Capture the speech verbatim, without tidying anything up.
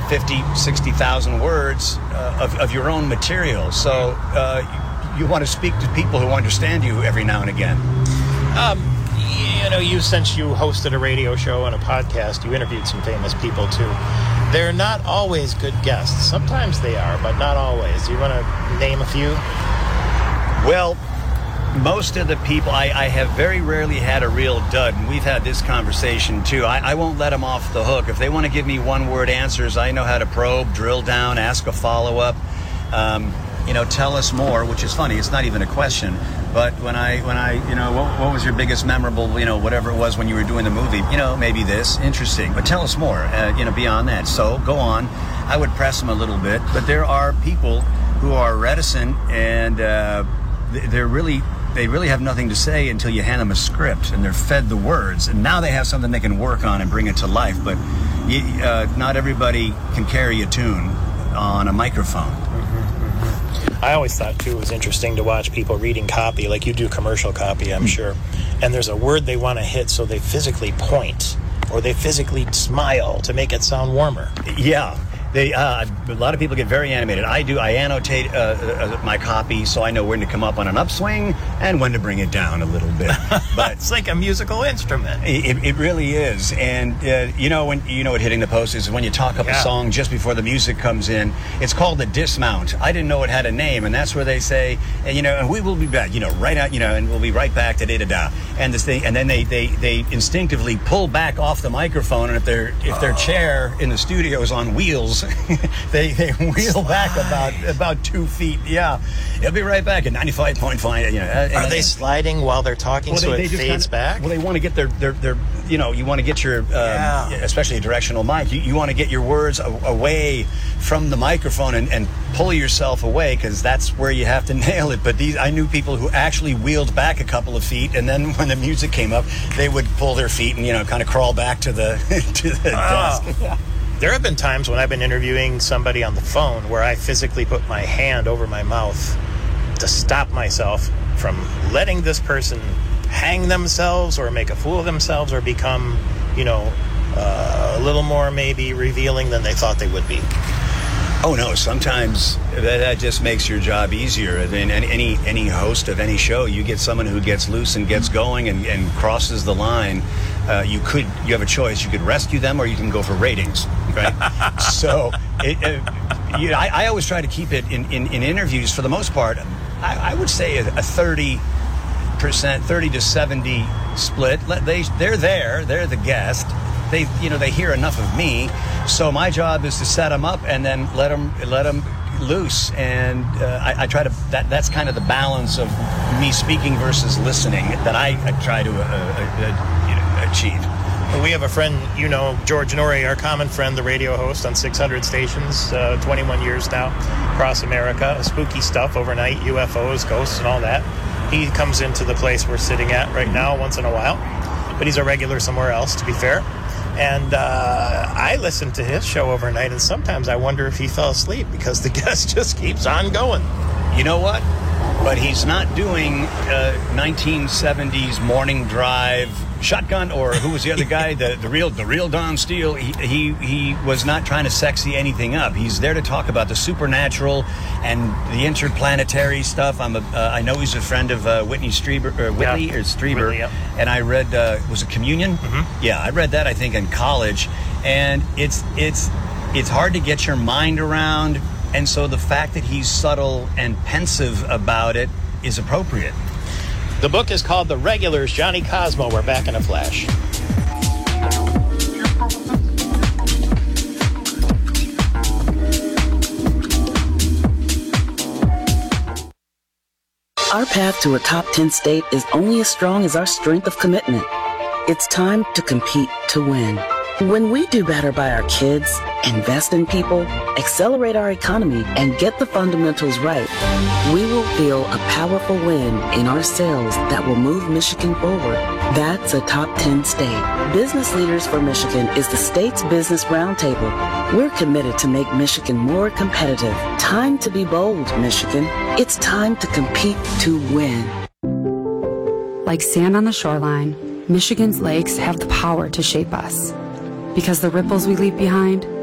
fifty, sixty thousand words uh, of, of your own material. So uh, you want to speak to people who understand you every now and again. Um, you know, you since you hosted a radio show and a podcast, you interviewed some famous people too. They're not always good guests. Sometimes they are, but not always. Do you want to name a few? Well, most of the people, I, I have very rarely had a real dud, and we've had this conversation too. I, I won't let them off the hook. If they want to give me one-word answers, I know how to probe, drill down, ask a follow-up. Um, you know, tell us more, which is funny. It's not even a question. But when I, when I, you know, what, what was your biggest memorable, you know, whatever it was when you were doing the movie? You know, maybe this, interesting. But tell us more, uh, you know, beyond that. So go on. I would press them a little bit. But there are people who are reticent, and uh, they're really... they really have nothing to say until you hand them a script and they're fed the words, and now they have something they can work on and bring it to life. But you, uh, not everybody can carry a tune on a microphone. Mm-hmm, mm-hmm. I always thought too it was interesting to watch people reading copy, like you do commercial copy, I'm mm. sure, and there's a word they want to hit, so they physically point or they physically smile to make it sound warmer. Yeah. They, uh, a lot of people get very animated. I do. I annotate uh, uh, my copy so I know when to come up on an upswing and when to bring it down a little bit. But it's like a musical instrument. It, it really is. And uh, you know when you know what hitting the post is when you talk up yeah. a song just before the music comes in. It's called the dismount. I didn't know it had a name, and that's where they say, you know, and we will be back. You know, right out. You know, and we'll be right back to da da da. And this thing, and then they, they, they instinctively pull back off the microphone, and if their if their oh. chair in the studio is on wheels. they they wheel Slide. back about about two feet. Yeah, it'll be right back at ninety-five point five. You know, are they sliding while they're talking well, so they, they it fades kinda, back? Well, they want to get their, their their you know you want to get your um, yeah. especially a directional mic. You, you want to get your words a, away from the microphone and, and pull yourself away, because that's where you have to nail it. But these I knew people who actually wheeled back a couple of feet, and then when the music came up, they would pull their feet and you know kind of crawl back to the to the oh. desk. Yeah. There have been times when I've been interviewing somebody on the phone where I physically put my hand over my mouth to stop myself from letting this person hang themselves or make a fool of themselves or become, you know, uh, a little more maybe revealing than they thought they would be. Oh no! Sometimes that, that just makes your job easier. I mean, any any host of any show, you get someone who gets loose and gets going and, and crosses the line. Uh, you could you have a choice. You could rescue them, or you can go for ratings. Right? so, it, uh, you know, I, I always try to keep it in, in, in interviews. For the most part, I, I would say a, a thirty percent, thirty to seventy split. Let, they they're there. They're the guest. They, you know, they hear enough of me, so my job is to set them up and then let them let them loose. And uh, I, I try to that that's kind of the balance of me speaking versus listening that I, I try to uh, uh, you know, achieve. We have a friend, you know, George Norrie, our common friend, the radio host on six hundred stations, uh, twenty-one years now, across America. Spooky stuff overnight, U F Os, ghosts, and all that. He comes into the place we're sitting at right now once in a while, but he's a regular somewhere else, to be fair. And uh, I listen to his show overnight, and sometimes I wonder if he fell asleep because the guest just keeps on going. You know what? But he's not doing uh, nineteen seventies morning drive shotgun, or who was the other guy? the the real the real Don Steele. He, he he was not trying to sexy anything up. He's there to talk about the supernatural and the interplanetary stuff. I'm a uh, I know he's a friend of uh, Whitney Strieber or Whitley yeah. or Strieber, Whitley, yeah. And I read uh, was it Communion? Mm-hmm. Yeah, I read that I think in college, and it's it's it's hard to get your mind around. And so the fact that he's subtle and pensive about it is appropriate. The book is called The Regulars, Johnny Cosmo. We're back in a flash. Our path to a top ten state is only as strong as our strength of commitment. It's time to compete to win. When we do better by our kids, invest in people, accelerate our economy, and get the fundamentals right, we will feel a powerful win in our sales that will move Michigan forward. That's a top ten state. Business Leaders for Michigan is the state's business roundtable. We're committed to make Michigan more competitive. Time to be bold, Michigan. It's time to compete to win. Like sand on the shoreline, Michigan's lakes have the power to shape us. Because the ripples we leave behind